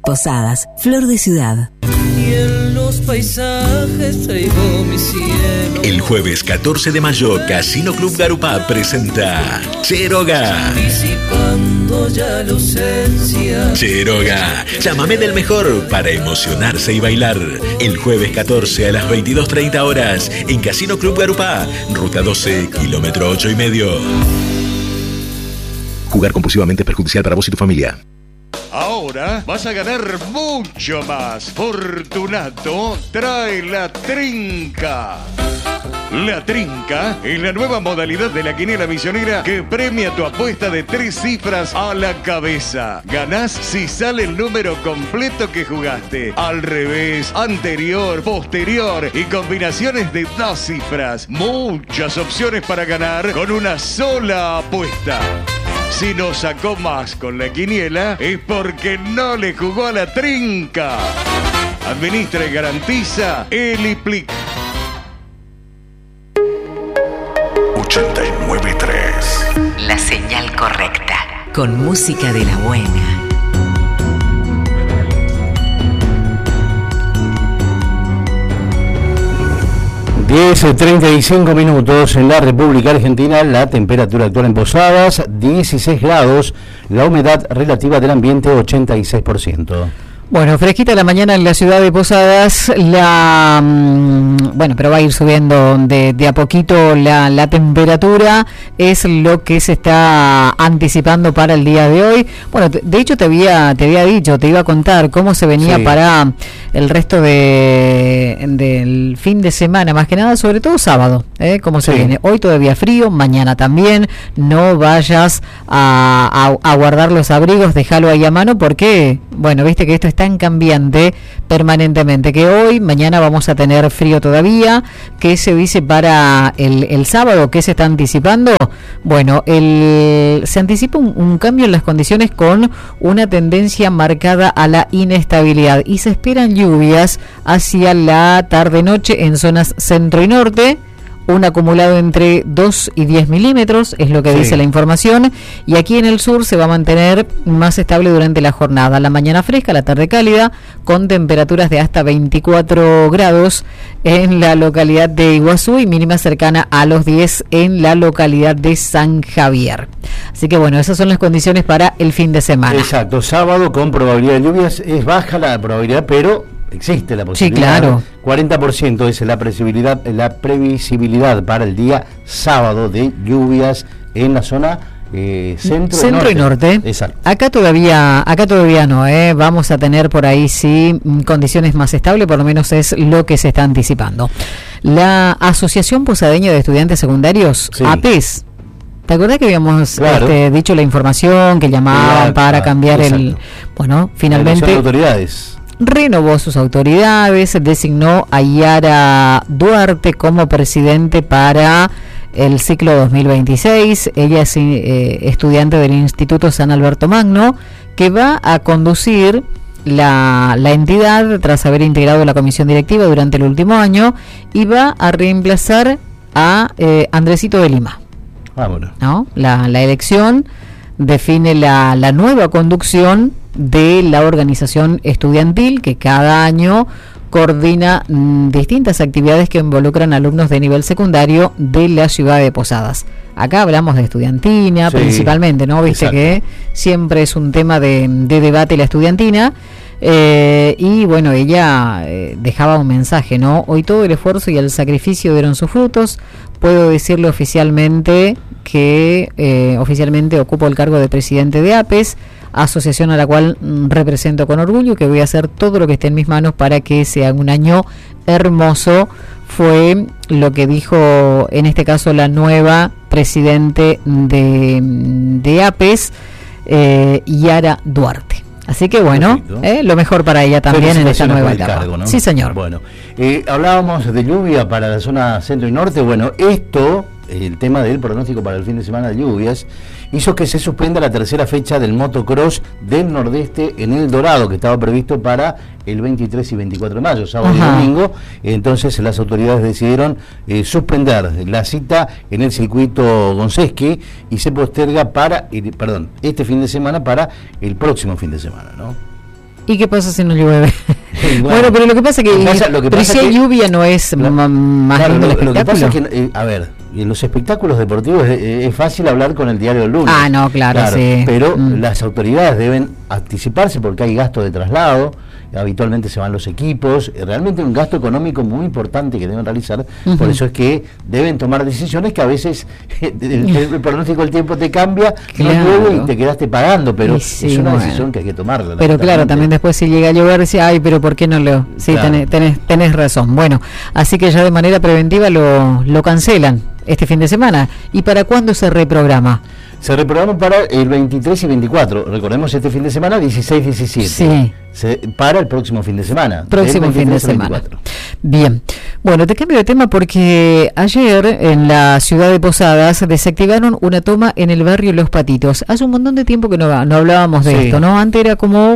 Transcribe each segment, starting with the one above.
Posadas, flor de ciudad. Y en los paisajes traigo mi cielo. El jueves 14 de mayo, Casino Club Garupá presenta Cheroga. Disipando ya la ausencia. Cheroga, llámame del mejor para emocionarse y bailar. El jueves 14 a las 22:30 horas en Casino Club Garupá, ruta 12, kilómetro 8,5. Jugar compulsivamente es perjudicial para vos y tu familia. Ahora vas a ganar mucho más. Fortunato trae la trinca. La trinca es la nueva modalidad de la quiniela misionera que premia tu apuesta de 3 cifras a la cabeza. Ganás si sale el número completo que jugaste. Al revés, anterior, posterior y combinaciones de 2 cifras. Muchas opciones para ganar con una sola apuesta. Si no sacó más con la quiniela, es porque no le jugó a la trinca. Administra y garantiza Eliplic. 89.3. La señal correcta. Con música de la buena. (10:35) en la República Argentina. La temperatura actual en Posadas, 16 grados. La humedad relativa del ambiente, 86%. Bueno, fresquita la mañana en la ciudad de Posadas, pero va a ir subiendo de a poquito la temperatura, es lo que se está anticipando para el día de hoy. Bueno, de hecho te había dicho, te iba a contar cómo se venía para el resto del fin de semana, más que nada, sobre todo sábado, cómo se viene. Hoy todavía frío, mañana también, no vayas a guardar los abrigos, déjalo ahí a mano porque, bueno, viste que esto es tan cambiante permanentemente, que hoy, mañana vamos a tener frío todavía. ¿Qué se dice para el sábado? ¿Qué se está anticipando? Bueno, se anticipa un cambio en las condiciones con una tendencia marcada a la inestabilidad y se esperan lluvias hacia la tarde-noche en zonas centro y norte. Un acumulado entre 2 y 10 milímetros, es lo que dice la información, y aquí en el sur se va a mantener más estable durante la jornada. La mañana fresca, la tarde cálida, con temperaturas de hasta 24 grados en la localidad de Iguazú y mínima cercana a los 10 en la localidad de San Javier. Así que bueno, esas son las condiciones para el fin de semana. Exacto, sábado con probabilidad de lluvias, es baja la probabilidad, pero existe la posibilidad. Sí, claro. 40% es la previsibilidad para el día sábado de lluvias en la zona centro y norte. Exacto. Acá todavía no, vamos a tener por ahí condiciones más estables, por lo menos es lo que se está anticipando. La Asociación Posadeña de Estudiantes Secundarios, APES. ¿Te acordás que habíamos dicho la información, que llamaban para cambiar finalmente autoridades? Renovó sus autoridades, designó a Yara Duarte como presidente para el ciclo 2026. Ella es estudiante del Instituto San Alberto Magno, que va a conducir la entidad tras haber integrado la comisión directiva durante el último año y va a reemplazar a Andresito de Lima. Vámonos. ¿No? La elección define la nueva conducción de la organización estudiantil que cada año coordina distintas actividades que involucran alumnos de nivel secundario de la ciudad de Posadas. Acá hablamos de estudiantina principalmente, ¿no? Viste que siempre es un tema de debate la estudiantina. Y bueno, ella dejaba un mensaje, ¿no? Hoy todo el esfuerzo y el sacrificio dieron sus frutos. Puedo decirle oficialmente que oficialmente ocupo el cargo de presidente de APES, asociación a la cual represento con orgullo, que voy a hacer todo lo que esté en mis manos para que sea un año hermoso. Fue lo que dijo en este caso la nueva presidente de APES, Yara Duarte. Así que bueno, lo mejor para ella también en esta nueva etapa. Cargo, ¿no? Sí, señor. Bueno, hablábamos de lluvia para la zona centro y norte. Bueno, el tema del pronóstico para el fin de semana de lluvias, hizo que se suspenda la tercera fecha del motocross del Nordeste en El Dorado, que estaba previsto para el 23 y 24 de mayo, sábado y domingo. Entonces las autoridades decidieron suspender la cita en el circuito Gonseski y se posterga para este fin de semana para el próximo fin de semana, ¿no? ¿Y qué pasa si no llueve? Bueno, pero lo que pasa es que, pero si hay lluvia no es más claro, lindo el lo que pasa es espectáculo. que, a ver, en los espectáculos deportivos es fácil hablar con el diario del lunes. Ah, no, claro, sí. Pero las autoridades deben anticiparse porque hay gasto de traslado, habitualmente se van los equipos, realmente un gasto económico muy importante que deben realizar, por eso es que deben tomar decisiones que a veces el pronóstico del tiempo te cambia, Claro. no llueve y te quedaste pagando, pero Sí, es una bueno. decisión que hay que tomarla. Pero claro, también después si llega a llover, dice, ay, pero ¿por qué no lo...? Sí, Claro. tenés razón. Bueno, así que ya de manera preventiva lo cancelan este fin de semana. ¿Y para cuándo se reprograma? Se reprograma para el 23 y 24. Recordemos este fin de semana, 16-17. Sí. Para el próximo fin de semana. Próximo del fin de 23 al semana. 24. Bien. Bueno, te cambio de tema porque ayer en la ciudad de Posadas desactivaron una toma en el barrio Los Patitos. Hace un montón de tiempo que no hablábamos de Sí. esto, ¿no? Antes era como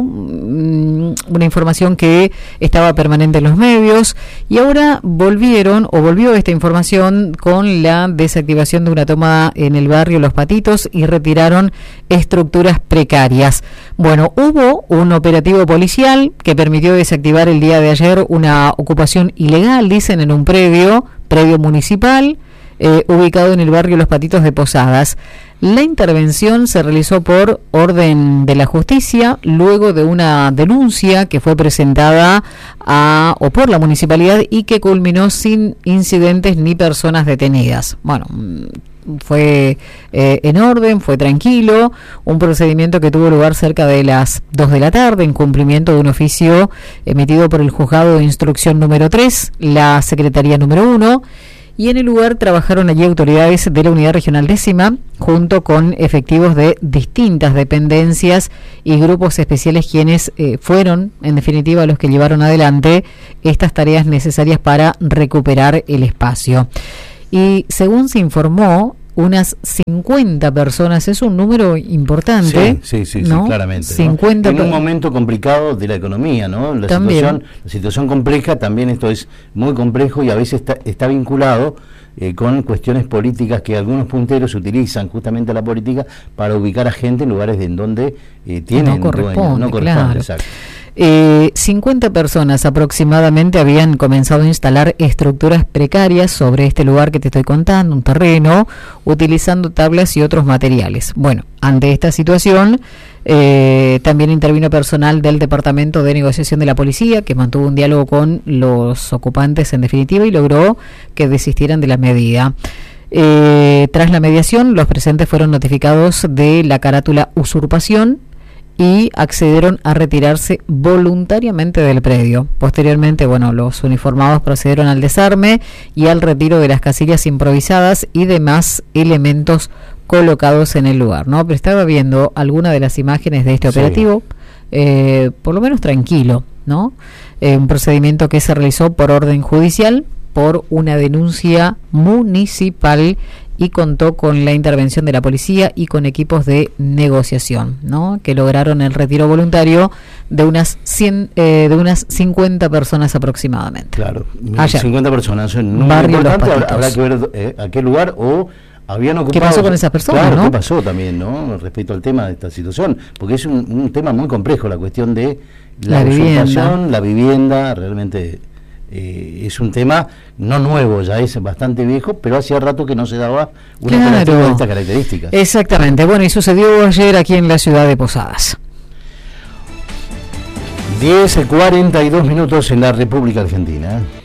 una información que estaba permanente en los medios y ahora volvió esta información con la desactivación de una toma en el barrio Los Patitos y retiraron estructuras precarias. Bueno, hubo un operativo policial que permitió desactivar el día de ayer una ocupación ilegal, dicen, en un predio municipal ubicado en el barrio Los Patitos de Posadas. La intervención se realizó por orden de la justicia luego de una denuncia que fue presentada por la municipalidad y que culminó sin incidentes ni personas detenidas. Bueno, fue en orden, fue tranquilo, un procedimiento que tuvo lugar cerca de las 2 de la tarde en cumplimiento de un oficio emitido por el Juzgado de Instrucción número 3, la Secretaría número 1, y en el lugar trabajaron allí autoridades de la Unidad Regional 10ª junto con efectivos de distintas dependencias y grupos especiales quienes fueron, en definitiva, los que llevaron adelante estas tareas necesarias para recuperar el espacio. Y según se informó, unas 50 personas, es un número importante. Sí, ¿no? claramente. 50 En un momento complicado de la economía, ¿no? La situación compleja, también esto es muy complejo y a veces está vinculado con cuestiones políticas que algunos punteros utilizan justamente la política para ubicar a gente en lugares en donde tienen no corresponde, claro. Exacto. 50 personas aproximadamente habían comenzado a instalar estructuras precarias sobre este lugar que te estoy contando, un terreno, utilizando tablas y otros materiales. Bueno, ante esta situación también intervino personal del Departamento de Negociación de la Policía, que mantuvo un diálogo con los ocupantes en definitiva y logró que desistieran de la medida. Tras la mediación, los presentes fueron notificados de la carátula usurpación y accedieron a retirarse voluntariamente del predio. Posteriormente, los uniformados procedieron al desarme y al retiro de las casillas improvisadas y demás elementos colocados en el lugar, ¿no? Pero estaba viendo alguna de las imágenes de este operativo, por lo menos tranquilo, ¿no? Un procedimiento que se realizó por orden judicial, por una denuncia municipal y contó con la intervención de la policía y con equipos de negociación, ¿no? Que lograron el retiro voluntario de unas 50 personas aproximadamente. Claro, ayer. 50 personas. Un número Barrio importante, Los Patitos. habrá que ver a qué lugar o habían ocupado. ¿Qué pasó con esas personas? Claro, ¿no? ¿qué pasó también, no? Respecto al tema de esta situación, porque es un tema muy complejo la cuestión de la usurpación, la vivienda, realmente. Es un tema no nuevo, ya es bastante viejo, pero hacía rato que no se daba una operativo de estas características. Exactamente, bueno, y sucedió ayer aquí en la ciudad de Posadas. 10:42 en la República Argentina.